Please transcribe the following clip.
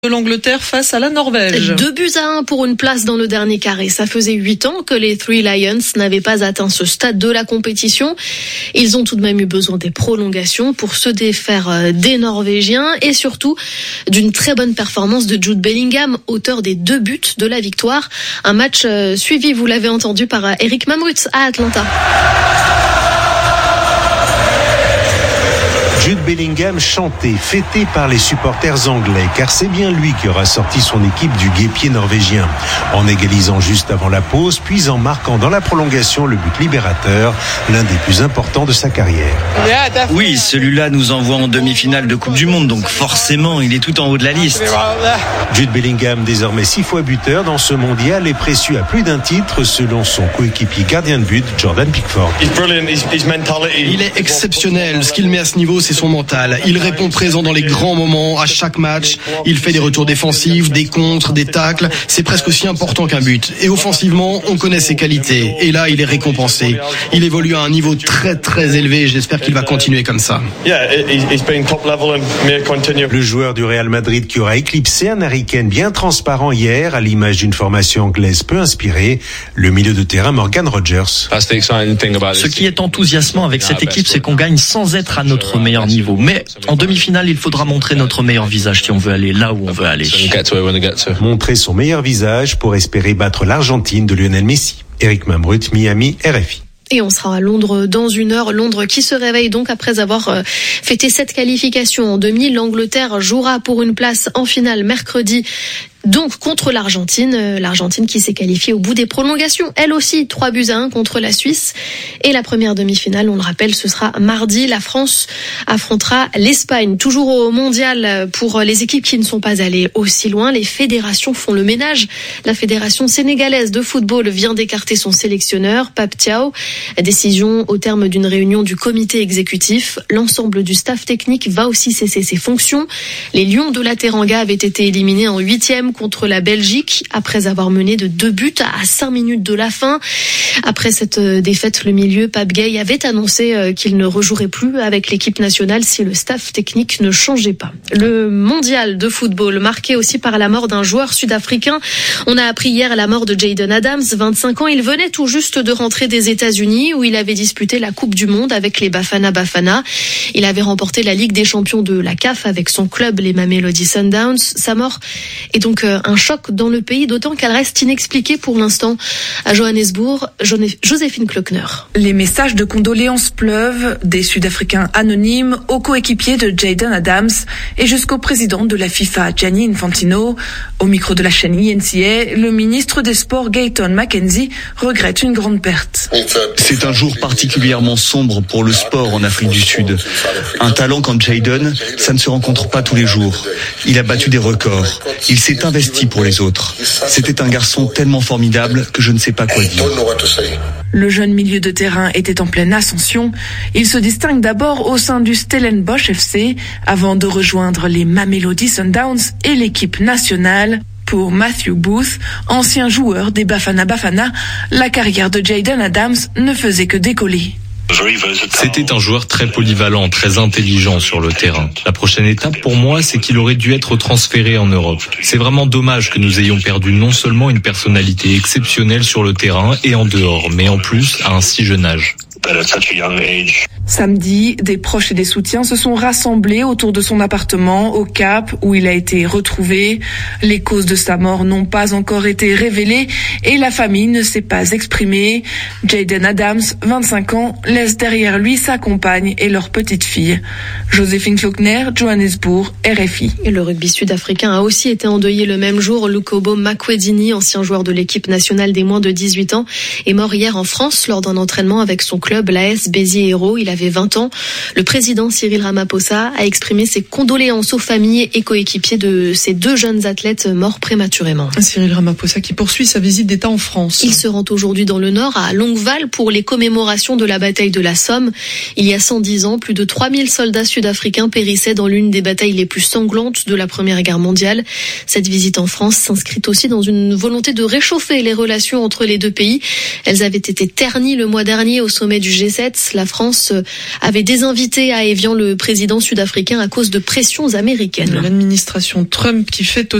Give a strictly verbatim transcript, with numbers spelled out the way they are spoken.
de l'Angleterre face à la Norvège. Deux buts à un pour une place dans le dernier carré. Ça faisait huit ans que les Three Lions n'avaient pas atteint ce stade de la compétition. Ils ont tout de même eu besoin des prolongations pour se défaire des Norvégiens et surtout d'une très bonne performance de Jude Bellingham, auteur des deux buts de la victoire. Un match suivi, vous l'avez entendu, par Eric Mamrut à Atlanta. Jude Bellingham chanté, fêté par les supporters anglais, car c'est bien lui qui aura sorti son équipe du guêpier norvégien, en égalisant juste avant la pause, puis en marquant dans la prolongation le but libérateur, l'un des plus importants de sa carrière. Oui, celui-là nous envoie en demi-finale de Coupe du Monde, donc forcément, il est tout en haut de la liste. Jude Bellingham, désormais six fois buteur dans ce mondial, est précieux à plus d'un titre, selon son coéquipier gardien de but, Jordan Pickford. Il est exceptionnel. Ce qu'il met à ce niveau, c'est son mental. Il répond présent dans les grands moments, à chaque match. Il fait des retours défensifs, des contres, des tacles. C'est presque aussi important qu'un but. Et offensivement, on connaît ses qualités. Et là, il est récompensé. Il évolue à un niveau très très élevé. J'espère qu'il va continuer comme ça. Le joueur du Real Madrid qui aura éclipsé un Harry Kane bien transparent hier, à l'image d'une formation anglaise peu inspirée, le milieu de terrain Morgan Rogers. Ce qui est enthousiasmant avec cette équipe, c'est qu'on gagne sans être à notre meilleur niveau. Mais en demi-finale, il faudra montrer notre meilleur visage si on veut aller là où on veut aller. Montrer son meilleur visage pour espérer battre l'Argentine de Lionel Messi. Eric Mamrut, Miami, R F I. Et on sera à Londres dans une heure. Londres qui se réveille donc après avoir fêté cette qualification en demi. L'Angleterre jouera pour une place en finale mercredi. Donc contre l'Argentine, l'Argentine qui s'est qualifiée au bout des prolongations. Elle aussi, trois buts à un contre la Suisse. Et la première demi-finale, on le rappelle, ce sera mardi. La France affrontera l'Espagne. Toujours au mondial pour les équipes qui ne sont pas allées aussi loin. Les fédérations font le ménage. La fédération sénégalaise de football vient d'écarter son sélectionneur, Pape Thiaw. Décision au terme d'une réunion du comité exécutif. L'ensemble du staff technique va aussi cesser ses fonctions. Les Lions de la Teranga avaient été éliminés en huitième contre la Belgique après avoir mené de deux buts à cinq minutes de la fin. Après cette défaite, le milieu Pape Gueye avait annoncé qu'il ne rejouerait plus avec l'équipe nationale si le staff technique ne changeait pas. Le mondial de football marqué aussi par la mort d'un joueur sud-africain. On a appris hier la mort de Jayden Adams, vingt-cinq ans. Il venait tout juste de rentrer des États-Unis où il avait disputé la Coupe du Monde avec les Bafana Bafana. Il avait remporté la Ligue des champions de la C A F avec son club, les Mamelodi Sundowns. Sa mort est donc un choc dans le pays, d'autant qu'elle reste inexpliquée pour l'instant. À Johannesburg, Joséphine Klockner. Les messages de condoléances pleuvent, des Sud-Africains anonymes aux coéquipiers de Jayden Adams et jusqu'au président de la FIFA, Gianni Infantino. Au micro de la chaîne I N C A, le ministre des Sports, Gayton McKenzie, regrette une grande perte. C'est un jour particulièrement sombre pour le sport en Afrique du Sud. Un talent comme Jayden, ça ne se rencontre pas tous les jours. Il a battu des records. Il s'est investi pour les autres. C'était un garçon tellement formidable que je ne sais pas quoi dire. Le jeune milieu de terrain était en pleine ascension. Il se distingue d'abord au sein du Stellenbosch F C avant de rejoindre les Mamelodi Sundowns et l'équipe nationale. Pour Matthew Booth, ancien joueur des Bafana Bafana, la carrière de Jayden Adams ne faisait que décoller. C'était un joueur très polyvalent, très intelligent sur le terrain. La prochaine étape pour moi, c'est qu'il aurait dû être transféré en Europe. C'est vraiment dommage que nous ayons perdu non seulement une personnalité exceptionnelle sur le terrain et en dehors, mais en plus à un si jeune âge. Samedi, des proches et des soutiens se sont rassemblés autour de son appartement au Cap où il a été retrouvé. Les causes de sa mort n'ont pas encore été révélées et la famille ne s'est pas exprimée. Jayden Adams, vingt-cinq ans, laisse derrière lui sa compagne et leur petite fille. Joséphine Klockner, Johannesburg, R F I. Et le rugby sud-africain a aussi été endeuillé le même jour. Lukobo Makwedini, ancien joueur de l'équipe nationale des moins de dix-huit ans, est mort hier en France lors d'un entraînement avec son club, l'A S Béziers Hérault. Il avait vingt ans. Le président Cyril Ramaphosa a exprimé ses condoléances aux familles et coéquipiers de ces deux jeunes athlètes morts prématurément. Cyril Ramaphosa qui poursuit sa visite d'État en France. Il se rend aujourd'hui dans le Nord, à Longueval, pour les commémorations de la bataille de la Somme. Il y a cent dix ans, plus de trois mille soldats sud-africains périssaient dans l'une des batailles les plus sanglantes de la Première Guerre mondiale. Cette visite en France s'inscrit aussi dans une volonté de réchauffer les relations entre les deux pays. Elles avaient été ternies le mois dernier au sommet du G sept. La France avait désinvité à Évian le président sud-africain à cause de pressions américaines. L'administration Trump qui fait